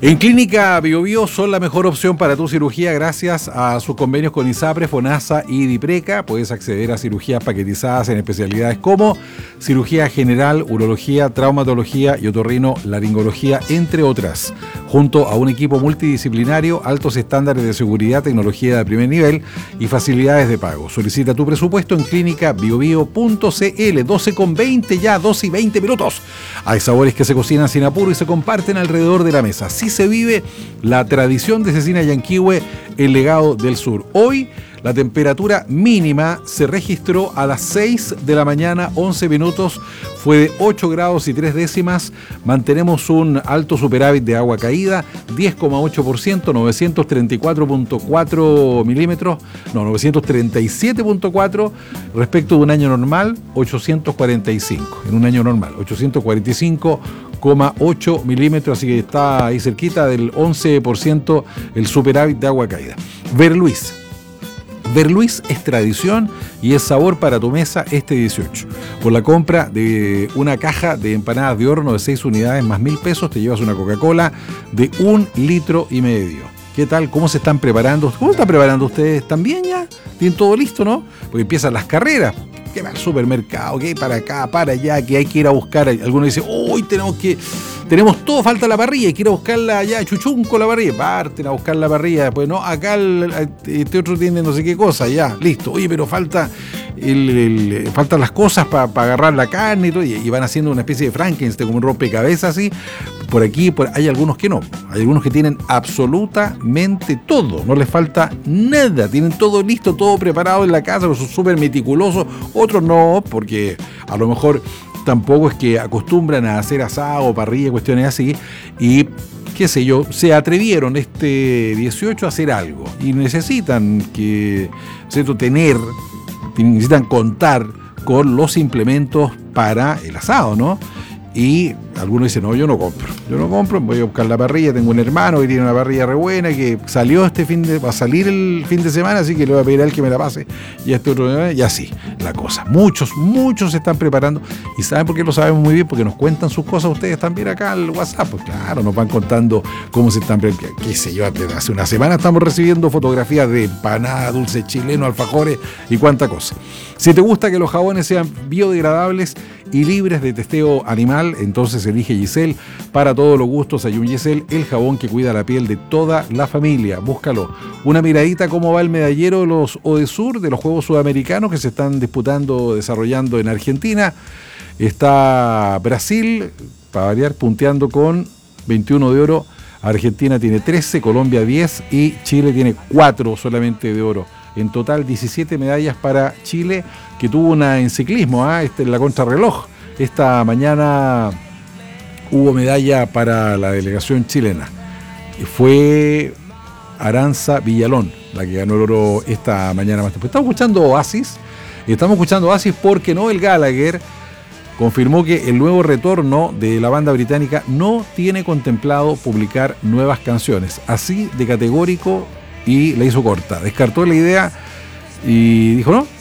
En Clínica Biobío son la mejor opción para tu cirugía gracias a sus convenios con ISAPRE, FONASA y DIPRECA. Puedes acceder a cirugías paquetizadas en especialidades como cirugía general, urología, traumatología y otorrinolaringología, entre otras, junto a un equipo multidisciplinario, altos estándares de seguridad, tecnología de primer nivel y facilidades de pago. Solicita tu presupuesto en clínicabiobío.cl. 12:20 ya, 12:20 minutos. Hay sabores que se cocinan sin apuro y se comparten alrededor de la mesa. Así se vive la tradición de Cecina Yanquihue, el legado del sur. Hoy la temperatura mínima se registró a las 6 de la mañana, 11 minutos, fue de 8 grados y 3 décimas. Mantenemos un alto superávit de agua caída, 10,8%, 934.4 milímetros, 937.4 respecto de un año normal, 845, en un año normal, 845,8 milímetros, así que está ahí cerquita del 11% el superávit de agua caída. Verluis es tradición y es sabor para tu mesa este 18. Por la compra de una caja de empanadas de horno de 6 unidades más 1.000 pesos, te llevas una Coca-Cola de 1,5 litros. ¿Qué tal? ¿Cómo se están preparando? ¿Cómo están preparando ustedes? ¿También ya? ¿Tienen todo listo, no? Porque empiezan las carreras. Que va al supermercado, que hay para acá, para allá, que hay que ir a buscar. Algunos dicen, hoy tenemos todo, falta la parrilla, hay que ir a buscarla allá, chuchunco la parrilla. Parten a buscar la parrilla, después no, acá este otro tiene no sé qué cosa, ya, listo. Oye, pero faltan las cosas para agarrar la carne y todo, y van haciendo una especie de Frankenstein, como un rompecabezas así. Por aquí, hay algunos que no, hay algunos que tienen absolutamente todo, no les falta nada, tienen todo listo, todo preparado en la casa, son súper meticulosos. Otros no, porque a lo mejor tampoco es que acostumbran a hacer asado, parrilla, cuestiones así, y qué sé yo, se atrevieron este 18 a hacer algo y necesitan necesitan contar con los implementos para el asado, ¿no? Y algunos dicen, no, yo no compro, voy a buscar la parrilla, tengo un hermano que tiene una parrilla re buena que salió va a salir el fin de semana, así que le voy a pedir a él que me la pase, y a este otro, y así, la cosa. Muchos se están preparando, y ¿saben por qué lo sabemos muy bien? Porque nos cuentan sus cosas ustedes también acá al WhatsApp, pues claro, nos van contando cómo se están preparando, qué sé yo, hace una semana estamos recibiendo fotografías de empanadas, dulces chilenos, alfajores y cuánta cosa. Si te gusta que los jabones sean biodegradables y libres de testeo animal, entonces elige Giselle. Para todos los gustos hay un Giselle, el jabón que cuida la piel de toda la familia. Búscalo. Una miradita cómo va el medallero de los ODESUR, de los Juegos Sudamericanos que se están desarrollando en Argentina. Está Brasil, para variar, punteando con 21 de oro. Argentina tiene 13, Colombia 10 y Chile tiene 4 solamente de oro. En total 17 medallas para Chile, que tuvo una en ciclismo, en la contrarreloj. Esta mañana hubo medalla para la delegación chilena. Fue Aranza Villalón la que ganó el oro esta mañana más temprano. Estamos escuchando Oasis porque Noel Gallagher confirmó que el nuevo retorno de la banda británica no tiene contemplado publicar nuevas canciones. Así de categórico, y la hizo corta. Descartó la idea y dijo no.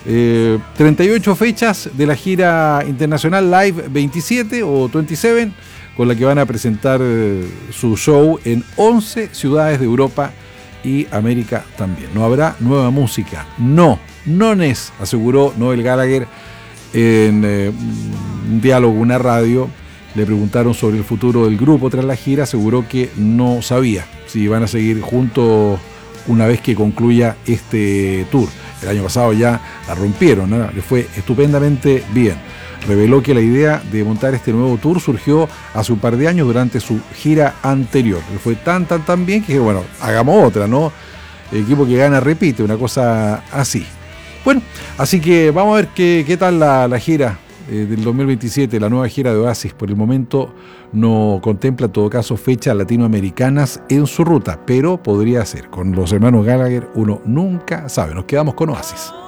38 fechas de la gira internacional Live 27 o 27, con la que van a presentar su show en 11 ciudades de Europa y América también. No habrá nueva música. No aseguró Noel Gallagher en un diálogo, una radio. Le preguntaron sobre el futuro del grupo tras la gira. Aseguró que no sabía si van a seguir juntos una vez que concluya este tour. El año pasado ya la rompieron, ¿no? Le fue estupendamente bien. Reveló que la idea de montar este nuevo tour surgió hace un par de años durante su gira anterior. Le fue tan bien que bueno, hagamos otra, ¿no? El equipo que gana repite, una cosa así. Bueno, así que vamos a ver qué tal la gira del 2027, la nueva gira de Oasis. Por el momento no contempla en todo caso fechas latinoamericanas en su ruta, pero podría ser. Con los hermanos Gallagher uno nunca sabe. Nos quedamos con Oasis.